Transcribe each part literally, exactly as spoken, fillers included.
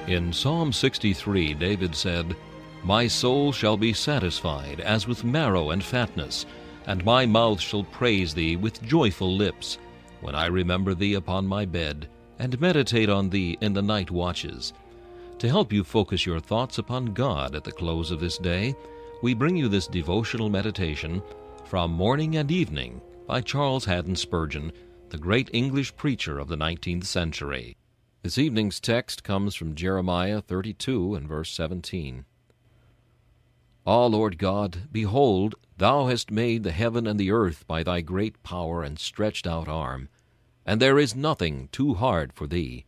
In Psalm sixty-three, David said, "My soul shall be satisfied as with marrow and fatness, and my mouth shall praise thee with joyful lips, when I remember thee upon my bed, and meditate on thee in the night watches." To help you focus your thoughts upon God at the close of this day, we bring you this devotional meditation from Morning and Evening by Charles Haddon Spurgeon, the great English preacher of the nineteenth century. This evening's text comes from Jeremiah thirty-two and verse seventeen. Ah, Lord God, behold, thou hast made the heaven and the earth by thy great power and stretched out arm, and there is nothing too hard for thee.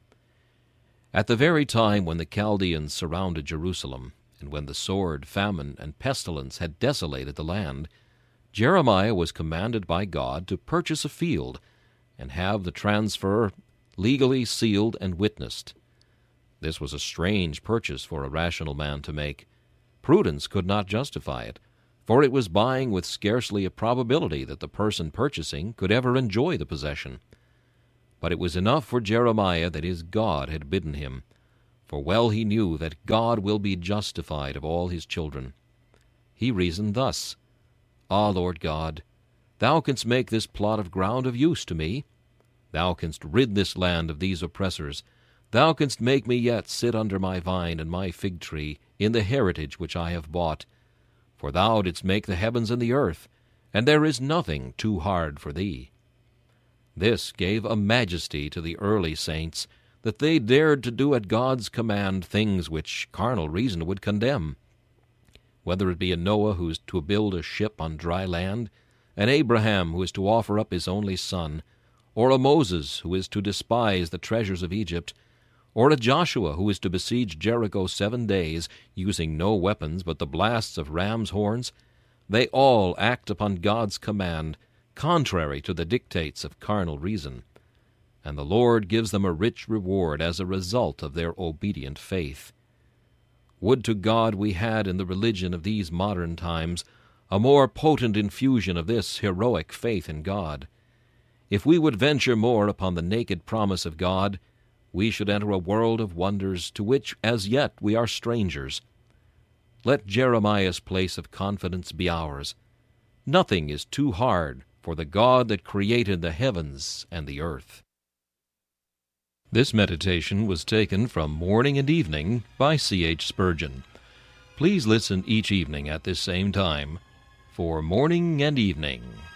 At the very time when the Chaldeans surrounded Jerusalem, and when the sword, famine, and pestilence had desolated the land, Jeremiah was commanded by God to purchase a field and have the transfer legally sealed and witnessed. This was a strange purchase for a rational man to make. Prudence could not justify it, for it was buying with scarcely a probability that the person purchasing could ever enjoy the possession. But it was enough for Jeremiah that his God had bidden him, for well he knew that God will be justified of all his children. He reasoned thus, "Ah, Lord God, thou canst make this plot of ground of use to me. Thou canst rid this land of these oppressors. Thou canst make me yet sit under my vine and my fig tree in the heritage which I have bought. For thou didst make the heavens and the earth, and there is nothing too hard for thee." This gave a majesty to the early saints, that they dared to do at God's command things which carnal reason would condemn. Whether it be a Noah who is to build a ship on dry land, an Abraham who is to offer up his only son, or a Moses who is to despise the treasures of Egypt, or a Joshua who is to besiege Jericho seven days, using no weapons but the blasts of ram's horns, they all act upon God's command, contrary to the dictates of carnal reason, and the Lord gives them a rich reward as a result of their obedient faith. Would to God we had in the religion of these modern times a more potent infusion of this heroic faith in God. If we would venture more upon the naked promise of God, we should enter a world of wonders to which as yet we are strangers. Let Jeremiah's place of confidence be ours. Nothing is too hard for the God that created the heavens and the earth. This meditation was taken from Morning and Evening by C H Spurgeon. Please listen each evening at this same time for Morning and Evening.